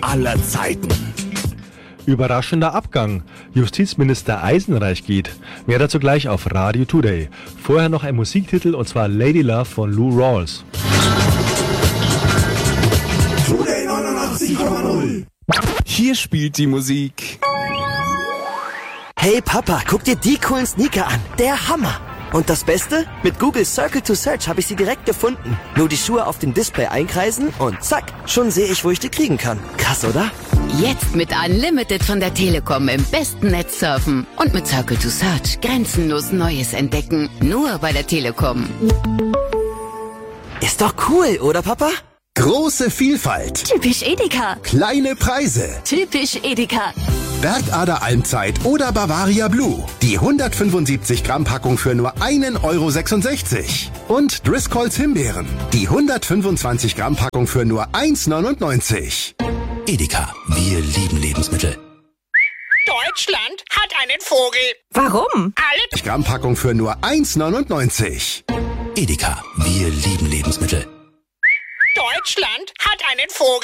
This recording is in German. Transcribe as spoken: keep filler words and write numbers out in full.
aller Zeiten. Überraschender Abgang. Justizminister Eisenreich geht. Mehr dazu gleich auf Radio Today. Vorher noch ein Musiktitel und zwar Lady Love von Lou Rawls. Today neunundachtzig Komma null. Hier spielt die Musik. Hey Papa, guck dir die coolen Sneaker an. Der Hammer. Und das Beste? Mit Google Circle to Search habe ich sie direkt gefunden. Nur die Schuhe auf dem Display einkreisen und zack, schon sehe ich, wo ich die kriegen kann. Krass, oder? Jetzt mit Unlimited von der Telekom im besten Netz surfen. Und mit Circle to Search grenzenlos Neues entdecken. Nur bei der Telekom. Ist doch cool, oder Papa? Große Vielfalt. Typisch Edeka. Kleine Preise. Typisch Edeka. Bergader Almzeit oder Bavaria Blue. Die hundertfünfundsiebzig Gramm Packung für nur einen Euro sechsundsechzig. Und Driscolls Himbeeren. Die hundertfünfundzwanzig Gramm Packung für nur eins neunundneunzig. Edeka, wir lieben Lebensmittel. Deutschland hat einen Vogel. Warum? Alle Gramm Packung für nur eins neunundneunzig. Edeka, wir lieben Lebensmittel. Deutschland hat einen Vogel.